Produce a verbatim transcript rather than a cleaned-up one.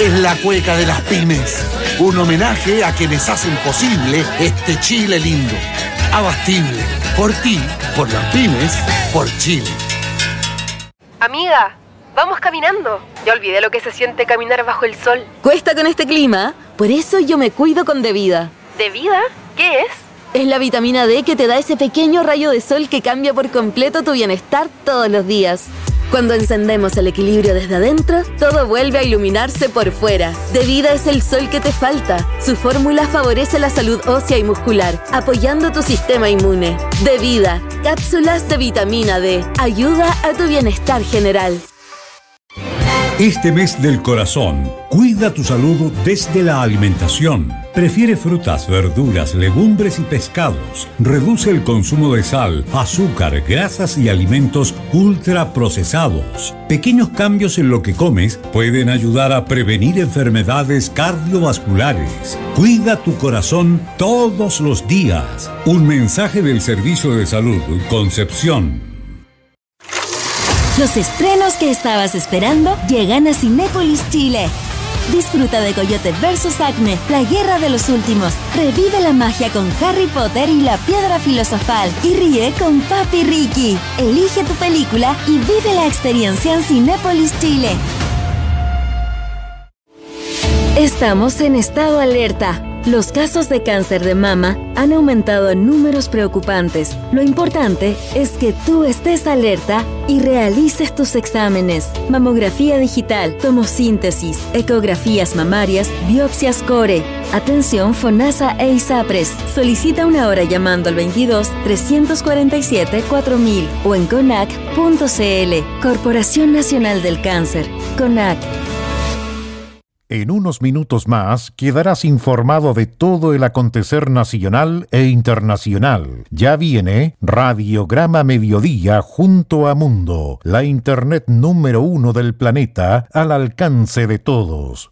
es la cueca de las pymes. Un homenaje a quienes hacen posible este Chile lindo. Abastible. Por ti, por las pymes, por Chile. Amiga, vamos caminando. Ya olvidé lo que se siente caminar bajo el sol. Cuesta con este clima, por eso yo me cuido con Devida. ¿Devida? ¿Qué es? Es la vitamina D que te da ese pequeño rayo de sol que cambia por completo tu bienestar todos los días. Cuando encendemos el equilibrio desde adentro, todo vuelve a iluminarse por fuera. Devida es el sol que te falta. Su fórmula favorece la salud ósea y muscular, apoyando tu sistema inmune. Devida, cápsulas de vitamina D. Ayuda a tu bienestar general. Este mes del corazón, cuida tu salud desde la alimentación. Prefiere frutas, verduras, legumbres y pescados. Reduce el consumo de sal, azúcar, grasas y alimentos ultraprocesados. Pequeños cambios en lo que comes pueden ayudar a prevenir enfermedades cardiovasculares. Cuida tu corazón todos los días. Un mensaje del Servicio de Salud Concepción. Los estrenos que estabas esperando llegan a Cinépolis Chile. Disfruta de Coyote versus Acme, la guerra de los últimos. Revive la magia con Harry Potter y la piedra filosofal. Y ríe con Papi Ricky. Elige tu película y vive la experiencia en Cinépolis Chile. Estamos en estado alerta. Los casos de cáncer de mama han aumentado en números preocupantes. Lo importante es que tú estés alerta y realices tus exámenes. Mamografía digital, tomosíntesis, ecografías mamarias, biopsias core. Atención FONASA e ISAPRES. Solicita una hora llamando al veintidós, trescientos cuarenta y siete, cuatro mil o en conac punto cl. Corporación Nacional del Cáncer. CONAC. En unos minutos más quedarás informado de todo el acontecer nacional e internacional. Ya viene Radiograma Mediodía junto a Mundo, la internet número uno del planeta al alcance de todos.